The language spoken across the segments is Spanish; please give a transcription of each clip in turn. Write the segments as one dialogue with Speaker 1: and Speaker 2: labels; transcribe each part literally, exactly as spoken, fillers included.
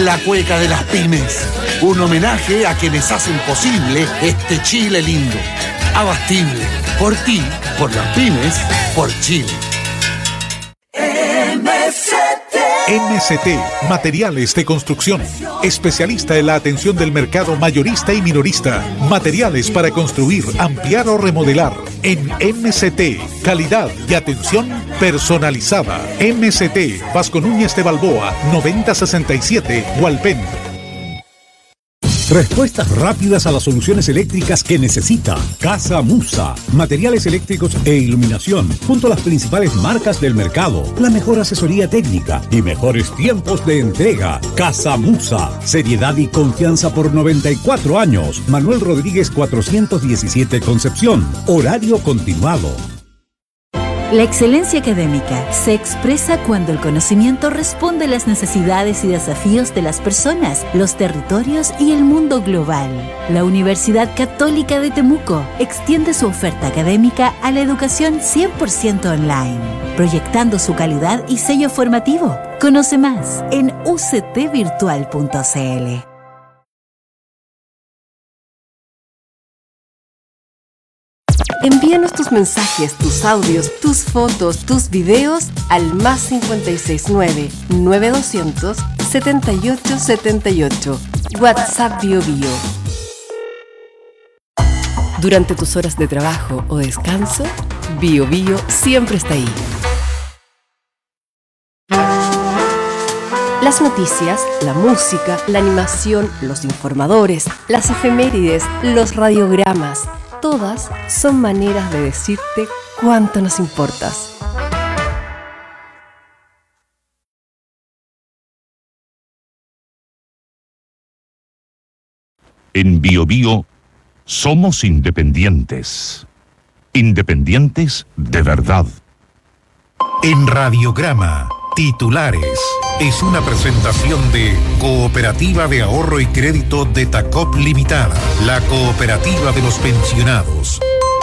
Speaker 1: la cueca de las pymes. Un homenaje a quienes hacen posible este Chile lindo. Abastible. Por ti, por las pymes, por Chile.
Speaker 2: M S T.
Speaker 3: M S T, Materiales de Construcción. Especialista en la atención del mercado mayorista y minorista. Materiales para construir, ampliar o remodelar. En M S T, calidad y atención personalizada. M S T, Vasco Núñez de Balboa, noventa sesenta y siete, Hualpén.
Speaker 4: Respuestas rápidas a las soluciones eléctricas que necesita. Casa Musa. Materiales eléctricos e iluminación, junto a las principales marcas del mercado. La mejor asesoría técnica y mejores tiempos de entrega. Casa Musa. Seriedad y confianza por noventa y cuatro años. Manuel Rodríguez cuatrocientos diecisiete, Concepción. Horario continuado.
Speaker 5: La excelencia académica se expresa cuando el conocimiento responde a las necesidades y desafíos de las personas, los territorios y el mundo global. La Universidad Católica de Temuco extiende su oferta académica a la educación cien por ciento online, proyectando su calidad y sello formativo. Conoce más en u c t virtual punto c l.
Speaker 6: Envíanos tus mensajes, tus audios, tus fotos, tus videos al más cincuenta y seis nueve, nueve doscientos, setenta y ocho setenta y ocho. WhatsApp Bio Bio. Durante tus horas de trabajo o descanso, Bio Bio siempre está ahí. Las noticias, la música, la animación, los informadores, las efemérides, los radiogramas. Todas son maneras de decirte cuánto nos importas.
Speaker 7: En Bio Bio somos independientes. Independientes de verdad.
Speaker 3: En Radiograma, titulares. Es una presentación de Cooperativa de Ahorro y Crédito de Tacop Limitada, la cooperativa de los pensionados.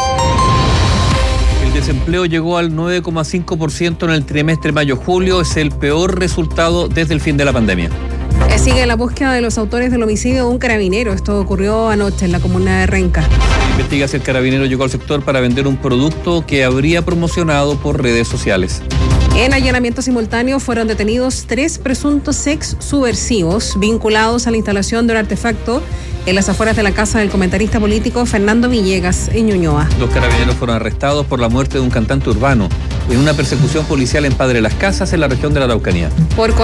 Speaker 8: El desempleo llegó al nueve coma cinco por ciento en el trimestre mayo-julio. Es el peor resultado desde el fin de la pandemia.
Speaker 9: Sigue la búsqueda de los autores del homicidio de un carabinero. Esto ocurrió anoche en la comuna de Renca.
Speaker 8: Investiga si el carabinero llegó al sector para vender un producto que habría promocionado por redes sociales.
Speaker 9: En allanamiento simultáneo fueron detenidos tres presuntos ex subversivos vinculados a la instalación de un artefacto en las afueras de la casa del comentarista político Fernando Villegas en Ñuñoa.
Speaker 8: Dos carabineros fueron arrestados por la muerte de un cantante urbano en una persecución policial en Padre Las Casas, en la región de la Araucanía.
Speaker 9: Por